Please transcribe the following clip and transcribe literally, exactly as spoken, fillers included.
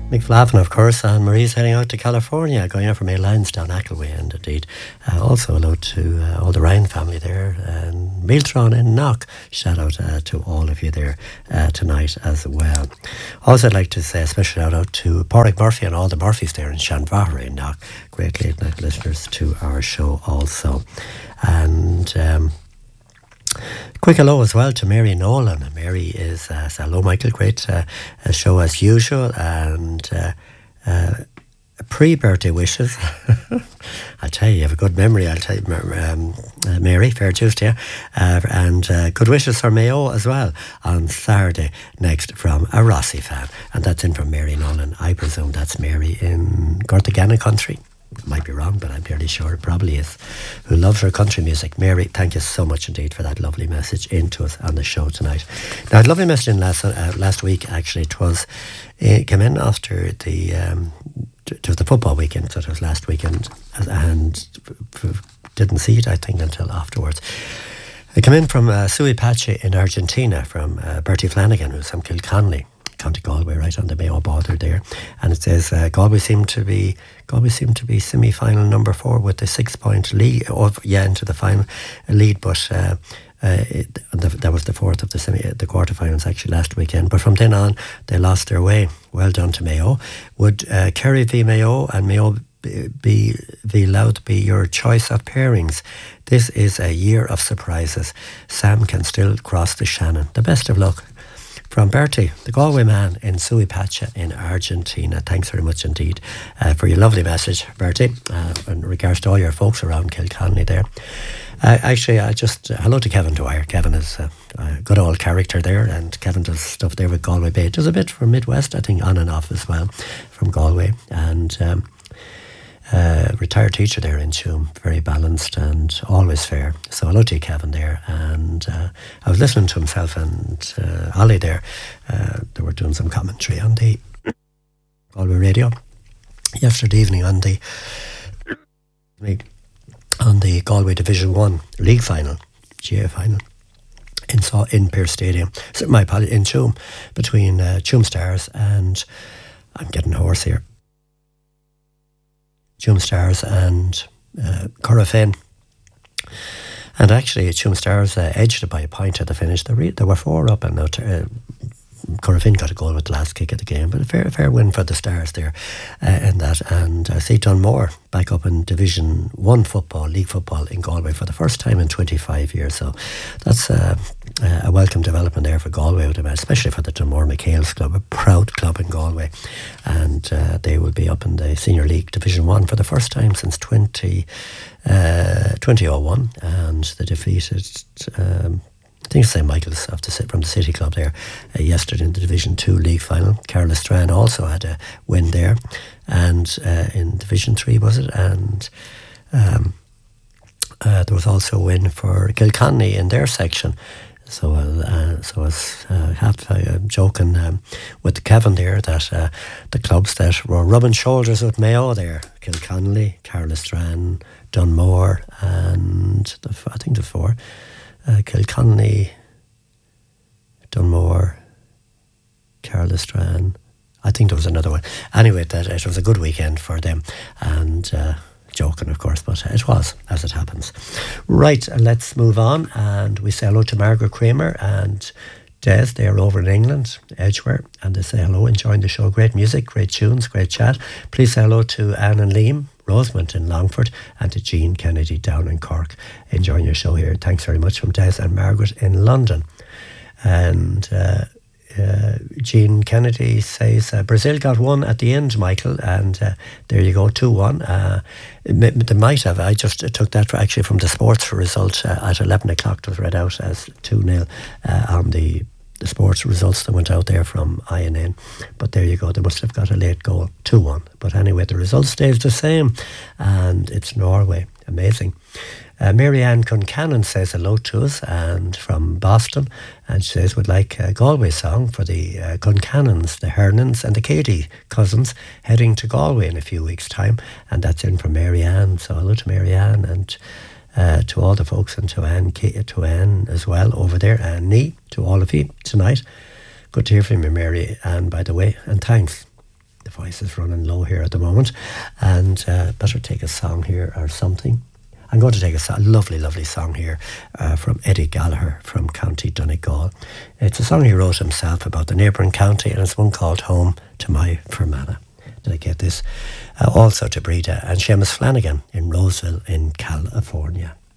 Mick Flavin, of course, and Marie's heading out to California, going out from Airlines down Ackleway, and indeed uh, also hello to uh, all the Ryan family there, and Mealtron in Knock. Shout out uh, to all of you there uh, tonight as well. Also, I'd like to say a special shout out to Pádraig Murphy and all the Murphys there in Shanvara in Knock. Great late night listeners to our show also. And um, quick hello as well to Mary Nolan. Mary is, uh, so hello Michael, great uh, show as usual, and uh, uh, pre-birthday wishes. I'll tell you, you have a good memory, I'll tell you, um, uh, Mary, fair dues to you. Uh, and uh, good wishes for Mayo as well on Saturday next from a Rossi fan. And that's in from Mary Nolan. I presume that's Mary in Gortagana country. Might be wrong, but I'm fairly sure it probably is. Who loves her country music. Mary, thank you so much indeed for that lovely message into us on the show tonight. Now, a lovely message in last uh, last week, actually. It was, it came in after the, um, it was the football weekend, so it was last weekend, and didn't see it, I think, until afterwards. It came in from uh, Sui Pache in Argentina, from uh, Bertie Flanagan, who's from Kilconnelly, County Galway, right on the Mayo border there, and it says uh, Galway seem to be Galway seem to be semi-final number four with a six-point lead, or yeah, into the final lead, but uh, uh, it, the, that was the fourth of the semi, the quarterfinals actually last weekend. But from then on, they lost their way. Well done to Mayo. Would uh, Kerry v Mayo and Mayo be the Louth be your choice of pairings? This is a year of surprises. Sam can still cross the Shannon. The best of luck. From Bertie, the Galway man in Sui Pacha in Argentina. Thanks very much indeed uh, for your lovely message, Bertie, uh, in regards to all your folks around Kilconnelly there. Uh, actually, I just, uh, hello to Kevin Dwyer. Kevin is uh, a good old character there, and Kevin does stuff there with Galway Bay. Does a bit for Midwest, I think, on and off as well, from Galway. And um, Uh, retired teacher there in Tuam, very balanced and always fair. So hello to you, Kevin, there. And uh, I was listening to himself and uh, Ollie there. Uh, they were doing some commentary on the Galway radio yesterday evening on the on the Galway Division One League final, G A A final, in saw in Pearse Stadium. So my apologies, in Tuam, between uh, Tuam Stars and, I'm getting hoarse here, Tuam Stars and uh, Corofin. And actually, Tuam Stars uh, edged it by a point at the finish. They, re- they were four up, and now uh, Corofin got a goal with the last kick of the game. But a fair, fair win for the Stars there uh, in that. And I see Dunmore back up in Division One football, league football in Galway for the first time in twenty-five years. So that's uh, a welcome development there for Galway, especially for the Dunmore McHale's club, a proud club in Galway. And uh, they will be up in the Senior League Division One for the first time since twenty, uh, twenty oh one. And they defeated, um, I think Saint Michael's of the, from the City Club there uh, yesterday in the Division Two League final. Carlisle also had a win there. And uh, in Division Three, was it? And um, uh, there was also a win for Kilconnelly in their section. So, uh, so I was uh, half uh, joking um, with Kevin there that uh, the clubs that were rubbing shoulders with Mayo there, Kilconnelly, Carlisle, Dunmore, and the, I think the four, uh, Kilconnelly, Dunmore, Carlisle, I think there was another one. Anyway, that it was a good weekend for them, and uh, joking, of course, but it was, as it happens. Right, let's move on, and we say hello to Margaret Kramer and Des. They are over in England, Edgware, and they say hello, enjoying the show. Great music, great tunes, great chat. Please say hello to Anne and Liam Rosemont in Longford, and to Jean Kennedy down in Cork, enjoying your show here. Thanks very much from Des and Margaret in London. And uh, Uh, Jean Kennedy says uh, Brazil got one at the end, Michael, and uh, there you go, two one. Uh, they might have, I just took that actually from the sports result uh, at eleven o'clock. It was read out as two nil uh, on the, the sports results that went out there from I N N. But there you go, they must have got a late goal, two one. But anyway, the result stays the same, and it's Norway. Amazing. Uh, Mary Ann Concannon says hello to us, and from Boston, and she says would like a Galway song for the uh, Concannons, the Hernans and the Cady cousins heading to Galway in a few weeks' time, and that's in from Mary Ann. So hello to Mary Ann, and uh, to all the folks, and to Anne, to Anne as well over there, and Nee, to all of you tonight. Good to hear from you, Mary Ann, by the way, and thanks. the voice is running low here at the moment, and uh, better take a song here or something. I'm going to take a, so- lovely, lovely song here uh, from Eddie Gallagher from County Donegal. It's a song he wrote himself about the neighbouring county, and it's one called Home to My Fermanagh. Dedicate this uh, also to Breda and Seamus Flanagan in Roseville in California.